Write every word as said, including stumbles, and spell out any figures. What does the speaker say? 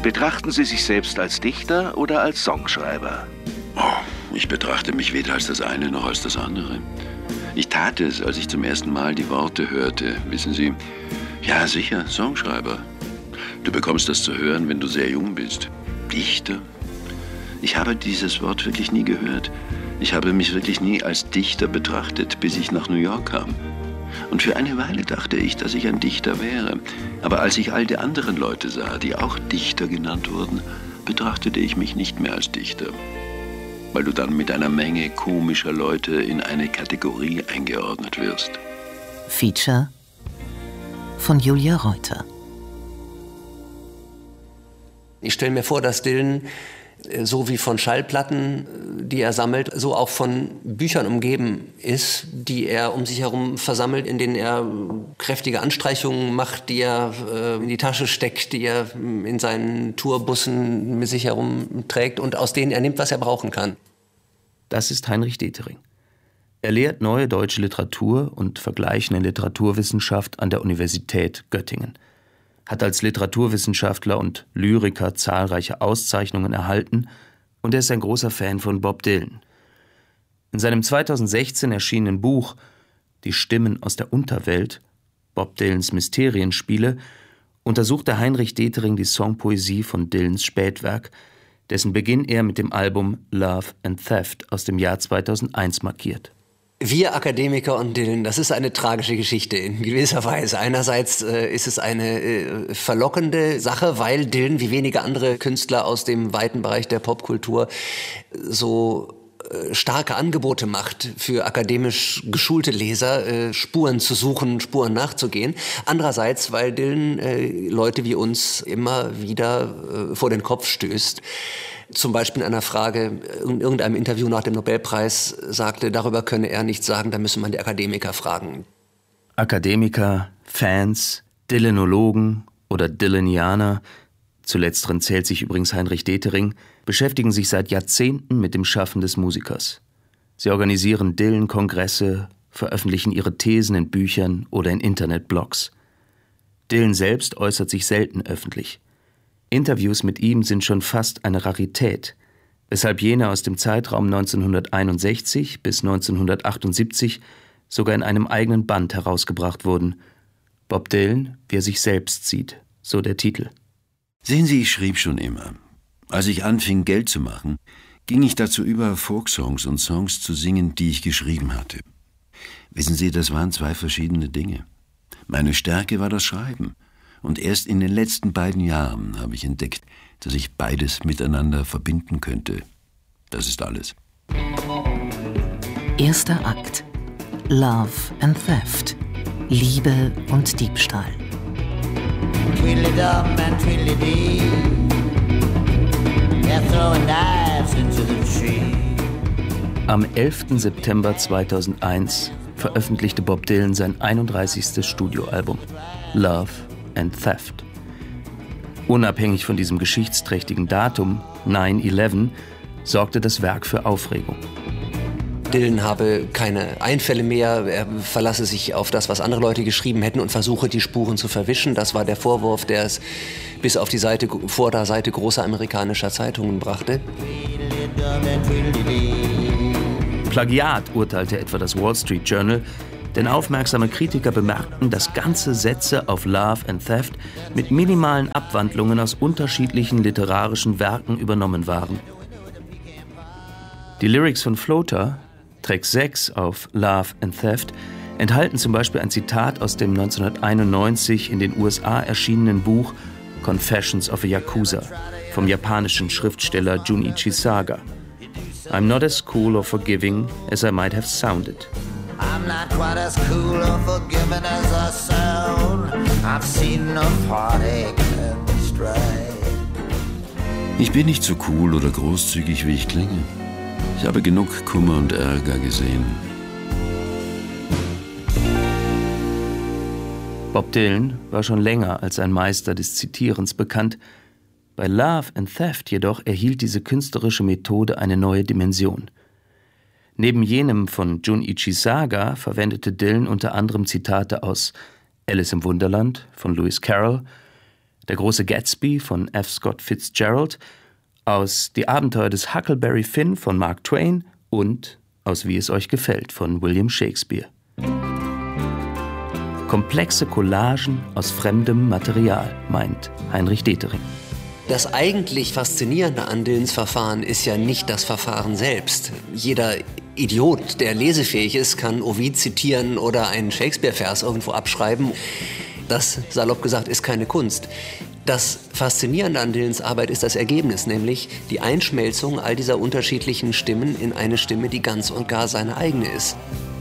Betrachten Sie sich selbst als Dichter oder als Songschreiber? Oh, ich betrachte mich weder als das eine noch als das andere. Ich tat es, als ich zum ersten Mal die Worte hörte. Wissen Sie, ja sicher, Songschreiber. Du bekommst das zu hören, wenn du sehr jung bist. Dichter? Ich habe dieses Wort wirklich nie gehört. Ich habe mich wirklich nie als Dichter betrachtet, bis ich nach New York kam. Und für eine Weile dachte ich, dass ich ein Dichter wäre. Aber als ich all die anderen Leute sah, die auch Dichter genannt wurden, betrachtete ich mich nicht mehr als Dichter. Weil du dann mit einer Menge komischer Leute in eine Kategorie eingeordnet wirst. Feature von Julia Reuter. Ich stelle mir vor, dass Dylan, so wie von Schallplatten, die er sammelt, so auch von Büchern umgeben ist, die er um sich herum versammelt, in denen er kräftige Anstreichungen macht, die er äh, in die Tasche steckt, die er in seinen Tourbussen mit sich herumträgt und aus denen er nimmt, was er brauchen kann. Das ist Heinrich Detering. Er lehrt Neue Deutsche Literatur und Vergleichende Literaturwissenschaft an der Universität Göttingen, hat als Literaturwissenschaftler und Lyriker zahlreiche Auszeichnungen erhalten und er ist ein großer Fan von Bob Dylan. In seinem zweitausendsechzehn erschienenen Buch »Die Stimmen aus der Unterwelt« Bob Dylans Mysterienspiele untersuchte Heinrich Detering die Songpoesie von Dylans Spätwerk, dessen Beginn er mit dem Album Love and Theft aus dem Jahr zweitausendeins markiert. Wir Akademiker und Dylan, das ist eine tragische Geschichte in gewisser Weise. Einerseits äh, ist es eine äh, verlockende Sache, weil Dylan wie wenige andere Künstler aus dem weiten Bereich der Popkultur so äh, starke Angebote macht für akademisch geschulte Leser, äh, Spuren zu suchen, Spuren nachzugehen. Andererseits, weil Dylan äh, Leute wie uns immer wieder äh, vor den Kopf stößt. Zum Beispiel in einer Frage in irgendeinem Interview nach dem Nobelpreis sagte, darüber könne er nichts sagen, da müsse man die Akademiker fragen. Akademiker, Fans, Dylanologen oder Dylanianer, zu letzteren zählt sich übrigens Heinrich Detering, beschäftigen sich seit Jahrzehnten mit dem Schaffen des Musikers. Sie organisieren Dylan-Kongresse, veröffentlichen ihre Thesen in Büchern oder in Internetblogs. Dylan selbst äußert sich selten öffentlich. Interviews mit ihm sind schon fast eine Rarität, weshalb jene aus dem Zeitraum neunzehnhunderteinundsechzig bis neunzehnhundertachtundsiebzig sogar in einem eigenen Band herausgebracht wurden. Bob Dylan, wie er sich selbst sieht, so der Titel. Sehen Sie, ich schrieb schon immer. Als ich anfing, Geld zu machen, ging ich dazu über, Folksongs und Songs zu singen, die ich geschrieben hatte. Wissen Sie, das waren zwei verschiedene Dinge. Meine Stärke war das Schreiben. Und erst in den letzten beiden Jahren habe ich entdeckt, dass ich beides miteinander verbinden könnte. Das ist alles. Erster Akt. Love and Theft. Liebe und Diebstahl. Tweedledum and Tweedledee. They're throwing knives into the tree. Am elften September zweitausendeins veröffentlichte Bob Dylan sein einunddreißigstes Studioalbum Love and Theft. Unabhängig von diesem geschichtsträchtigen Datum, neun elf, sorgte das Werk für Aufregung. Dylan habe keine Einfälle mehr, er verlasse sich auf das, was andere Leute geschrieben hätten und versuche, die Spuren zu verwischen. Das war der Vorwurf, der es bis auf die Seite, Vorderseite großer amerikanischer Zeitungen brachte. Plagiat, urteilte etwa das Wall Street Journal, denn aufmerksame Kritiker bemerkten, dass ganze Sätze auf Love and Theft mit minimalen Abwandlungen aus unterschiedlichen literarischen Werken übernommen waren. Die Lyrics von Floater, Track sechs auf Love and Theft, enthalten zum Beispiel ein Zitat aus dem neunzehnhunderteinundneunzig in den U S A erschienenen Buch Confessions of a Yakuza vom japanischen Schriftsteller Junichi Saga. I'm not as cool or forgiving as I might have sounded. I'm not quite as cool or forgiving as I sound. I've seen enough heartache and strife. Ich bin nicht so cool oder großzügig, wie ich klinge. Ich habe genug Kummer und Ärger gesehen. Bob Dylan war schon länger als ein Meister des Zitierens bekannt. Bei Love and Theft jedoch erhielt diese künstlerische Methode eine neue Dimension. Neben jenem von Junichi Saga verwendete Dylan unter anderem Zitate aus Alice im Wunderland von Lewis Carroll, Der große Gatsby von F. Scott Fitzgerald, aus Die Abenteuer des Huckleberry Finn von Mark Twain und aus Wie es euch gefällt von William Shakespeare. Komplexe Collagen aus fremdem Material, meint Heinrich Detering. Das eigentlich Faszinierende an Dylans Verfahren ist ja nicht das Verfahren selbst. Jeder Idiot, der lesefähig ist, kann Ovid zitieren oder einen Shakespeare-Vers irgendwo abschreiben. Das, salopp gesagt, ist keine Kunst. Das Faszinierende an Dylans Arbeit ist das Ergebnis, nämlich die Einschmelzung all dieser unterschiedlichen Stimmen in eine Stimme, die ganz und gar seine eigene ist.